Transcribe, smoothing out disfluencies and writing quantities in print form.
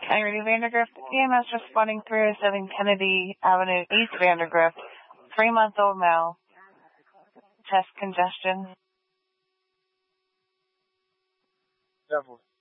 Irene Vandergrift, EMS responding 307 Kennedy Avenue, East Vandergrift, 3-month-old male, chest congestion. Definitely.